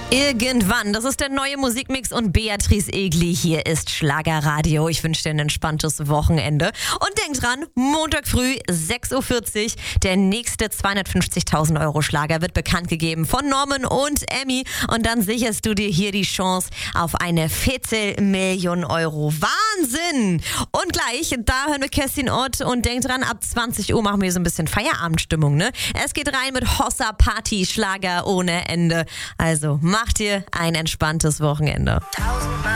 Irgendwann, das ist der neue Musikmix und Beatrice Egli. Hier ist Schlagerradio. Ich wünsche dir ein entspanntes Wochenende. Und denk dran, Montag früh 6.40 Uhr, der nächste 250.000 Euro Schlager wird bekannt gegeben von Norman und Emmy. Und dann sicherst du dir hier die Chance auf eine Viertelmillion Euro. Wahnsinn! Und gleich, da hören wir Kerstin Ott und denk dran, ab 20 Uhr machen wir so ein bisschen Feierabendstimmung, ne? Es geht rein mit Hossa Party, Schlager ohne Ende. Also mach dir ein entspanntes Wochenende.